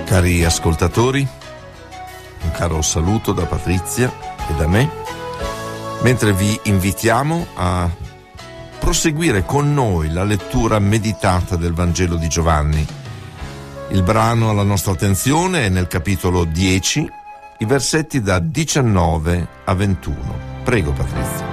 Cari ascoltatori, un caro saluto da Patrizia e da me, mentre vi invitiamo a proseguire con noi la lettura meditata del Vangelo di Giovanni. Il brano alla nostra attenzione è nel capitolo 10, i versetti da 19 a 21. Prego, Patrizia.